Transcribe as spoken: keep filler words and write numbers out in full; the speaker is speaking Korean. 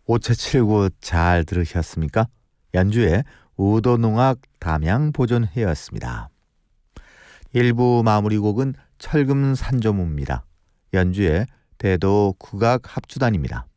오채칠구 잘 들으셨습니까? 연주의 우도농악 담양보존회였습니다. 일 부 마무리곡은 철금산조무입니다. 연주의 대도 국악 합주단입니다.